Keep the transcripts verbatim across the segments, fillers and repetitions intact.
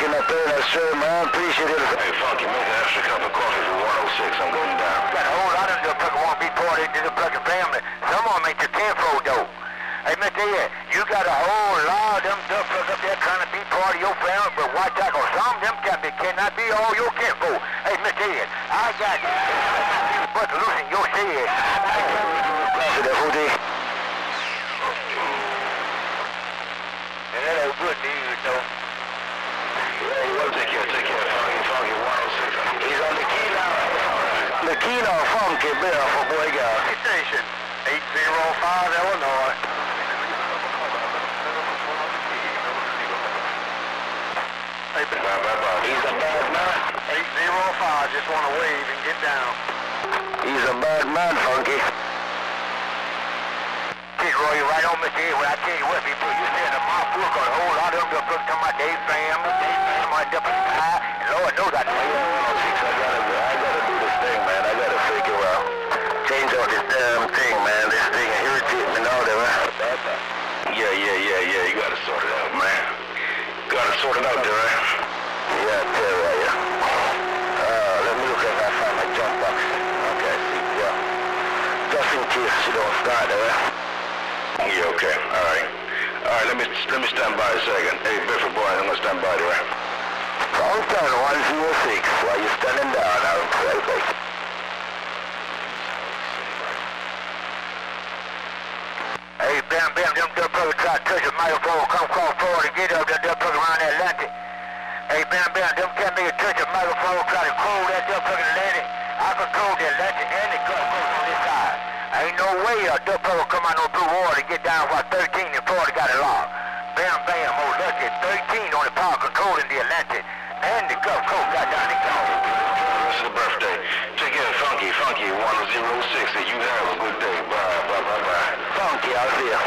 Funky up there, that's true, man. Appreciate it. Hey, Funky, make an extra cup of coffee for one oh six. I'm going down. Got a whole lot of them that want to be part of the fucking family. Some of them ain't your kinfolk, though. Hey, Mister Ed, you got a whole lot of them duffers up there trying to be part of your family, but watch out, cause some of them can be, cannot be all your kinfolk. Hey, Mister Ed, I got you. But loosen your head. See that who did? And that ain't good news, though. Hey, well, take care, take care, Funky, Funky, one oh six. He's on the key now. The key now, Funky Bill for boy guy. Station, eight zero five Illinois. Hey, Bye, bye, bye. He's a bad man. eight zero five, just want to wave and get down. He's a bad man, Funky. Kid Roy, right on, Mister Ed, when I tell you what, people, you said the mouth book got a whole lot of them to put to my day family, day family, my different guy, and Lord knows I know you. I gotta, I gotta do this thing, man. I gotta figure out. Change out this damn thing, man. This thing irritates me now, there, man. Yeah, yeah, yeah, yeah. You gotta sort it out, man. Gotta sort it out there, right? Yeah, I tell you, yeah. Uh, let me look if I find my jump box. Okay, see, yeah. Just in case she don't start there, right? Yeah, okay. All right. All right, let me let me stand by a second. Hey, Biffy boy, I'm gonna stand by there, right? Fountain one oh six, while you standing down outside, like. Hey, bam, bam, them dumb fuckers try to touch the microphone, come across forward and get up, them dumb fuckers around that Atlantic. Hey, bam, bam, them can't make a touch the microphone, try to cool that dumb fucking Atlantic. I control the Atlantic and the Gulf Coast on this side. Ain't no way a dumb fucker come out no blue water and get down while thirteen and Florida got it locked. Bam, bam, oh, look at thirteen on the power controlling the Atlantic and the Gulf Coast got down the Gulf. This is the birthday. Take care, Funky, Funky, one oh six. You have a good day. Bye, bye, bye, bye. Funky out here.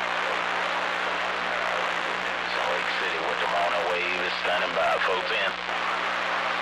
Salt Lake City with the Mona Wave is standing by, folks in.